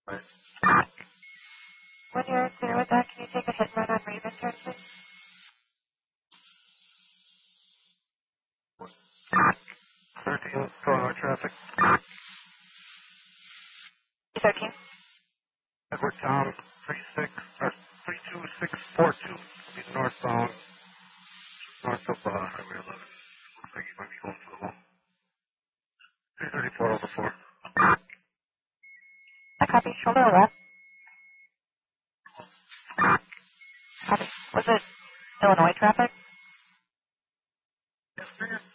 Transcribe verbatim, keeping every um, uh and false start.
Right. When you're clear with that, can you take a hit run on Raven Junction? thirteen, Toronto traffic. thirteen. Edward Town, three six, or three two six four two. Be northbound, north of uh, Highway eleven. Looks like you might be going for the wall. three thirty-four over four. I copy. Shoulder or left? Copy. Was it Illinois traffic? Yes, sir.